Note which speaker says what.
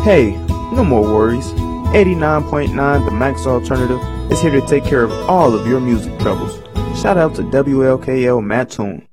Speaker 1: Hey, no more worries. 89.9 The Max Alternative is here to take care of all of your music troubles. Shout out to WLKL Mattoon.